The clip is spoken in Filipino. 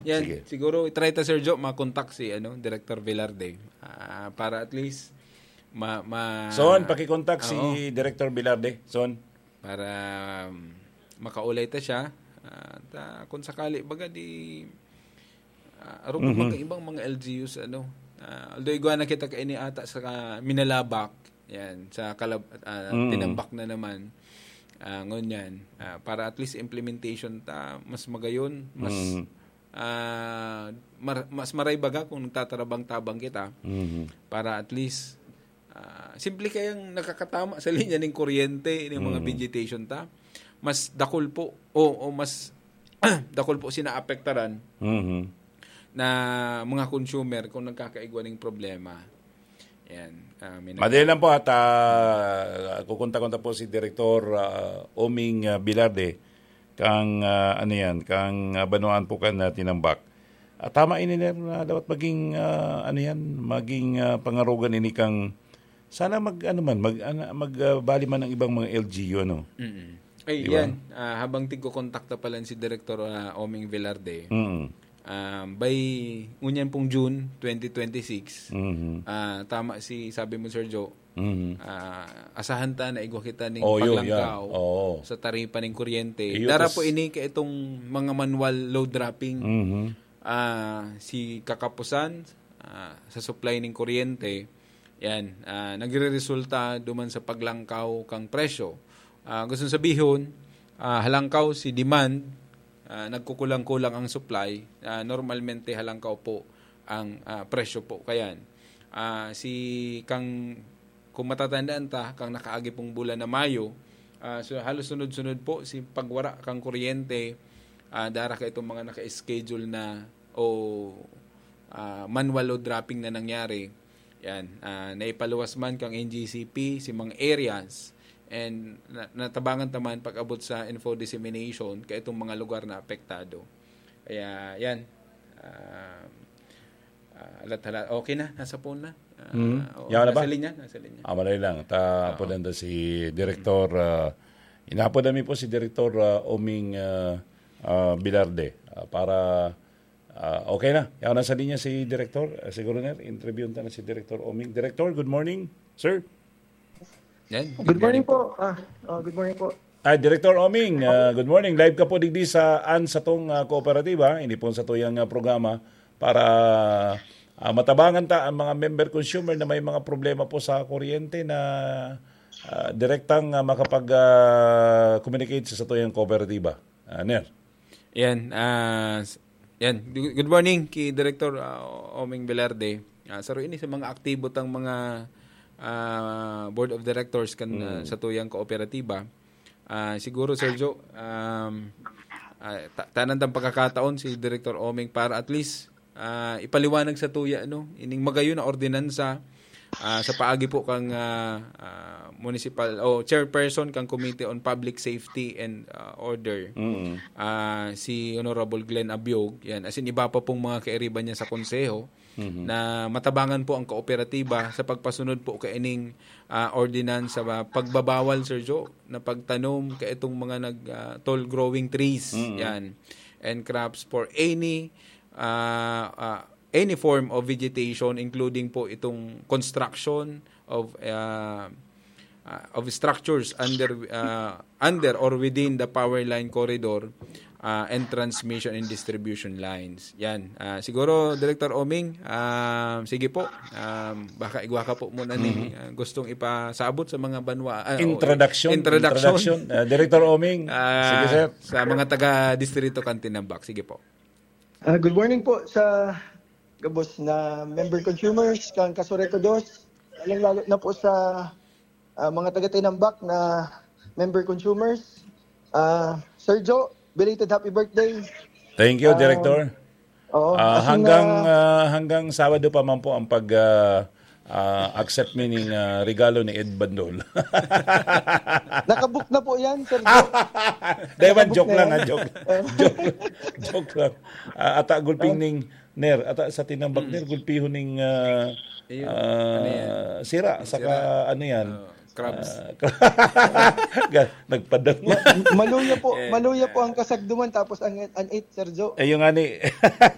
Yan, Sige. siguro try ta Sir Joe makontak si Director Velarde para at least Son, pakikontak si Director Velarde. Son. Para makaulay ta siya. Kung sakali baga di aron mga ibang mga LGUs although igwa na kita kaini ata sa Minalabak yan sa Tinambak na naman ngunyan para at least implementation ta mas magayon mas maray baga kung nagtatarabang-tabang kita para at least simple kayang nakakatama sa linya ng kuryente ng mga vegetation ta mas dakol po o mas dakol po sinaapektaran na mga consumer kung nagkakaigwa ng problema. Yan. Madali lang po at kukunta-kunta po si Director Oming Velarde kang kang banuan po kan Tinambak. Tama ini na dapat maging maging pangarugan ini kang sana magbali man ng ibang mga LGU Ay, diba? Yan. Habang tigko-kontakta pala si Director Oming Velarde, by unyan pong June 2026, tama sabi mo, Sir Joe, asahan ta na igwa kita ng paglangkaw sa taripa ng kuryente. Dara po ini ka itong mga manual load dropping. Si kakapusan sa supply ng kuryente, yan, nagre-resulta duman sa paglangkaw kang presyo. Gusto sabihin, halangkaw si demand, nagkukulang-kulang ang supply, normalmente halangkaw po ang presyo po. Kayan, kung matatandaan ta, kang nakaagi pong bulan na Mayo, so halos sunod-sunod po si pagwara kang kuryente, dara ka itong mga naka-schedule na manual load dropping na nangyari. Yan, naipaluwas man kang NGCP si mga areas, and natabangan taman pag-abot sa info dissemination kaya itong mga lugar na apektado. Kaya yan, okay na, nasa phone na. Nasa linya. Malay lang. Po nanda si Director, inapod namin po si Director Oming Velarde para okay na. Yaw nasa linya si Director. Siguro na, interviewin ta na si Director Oming. Director, good morning, sir. Good morning po. Good morning po. Director Oming, good morning. Live ka po digdi sa sa tong kooperatiba, hindi po sa tuyang programa para matabangan ta ang mga member consumer na may mga problema po sa kuryente na direktang makapag-communicate sa tuyang kooperatiba. Ner. Yan. Good morning kay Director Oming Velarde. Saro ini sa mga aktibo tang mga board of directors sa tuyang kooperatiba. Siguro, Sergio, tanan tang pagkakataon si Director Oming para at least ipaliwanag sa tuya ining magayon na ordinansa sa paagi po kang municipal chairperson kang Committee on Public Safety and Order, si Honorable Glenn Abiog. Yan, as in iba pa pong mga kairiban niya sa konseho na matabangan po ang kooperatiba sa pagpasunod po kaining ordinance sa pagbabawal, Sergio, na pagtanom ka itong mga tall growing trees yan and crops for any form of vegetation, including po itong construction of structures under or within the power line corridor and transmission and distribution lines. Yan. Siguro, Director Oming, sige po, baka igwa ka po muna ni gustong ipasabot sa mga banwa. Introduction. Director Oming, sige sir. Sa mga taga-distrito kan Tinambak. Sige po. Good morning po sa gabos na member consumers, kang Kasureto Dos, lalo na po sa mga taga-Tinambak na member consumers. Sir Joe, belated happy birthday. Thank you, Director. Hanggang Sabado pa man po ang accept meaning regalo ni Ed Bandol. Nakabook na po yan, Sir Joe. Dewan, joke lang. Joke lang. Ata gulping ning Ner, ata sa Tinambak Ner, gulpihon ning sira, saka crabs. Maluya po ang kasagduman tapos ang 8, Sir Joe. Yung ani.